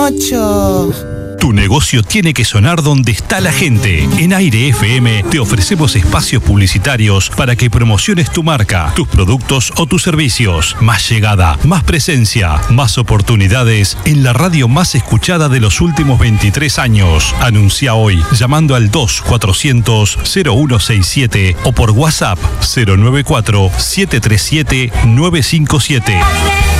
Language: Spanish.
8. Tu negocio tiene que sonar donde está la gente. En Aire FM te ofrecemos espacios publicitarios para que promociones tu marca, tus productos o tus servicios. Más llegada, más presencia, más oportunidades en la radio más escuchada de los últimos 23 años. Anuncia hoy llamando al 2400-0167 o por WhatsApp 094-737-957.